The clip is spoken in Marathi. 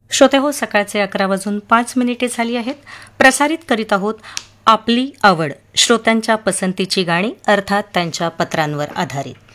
श्रोते हो, सकाळचे 11:05 झाली आहेत. प्रसारित करीत आहोत आपली आवड, श्रोत्यांच्या पसंतीची गाणी, अर्थात त्यांच्या पत्रांवर आधारित.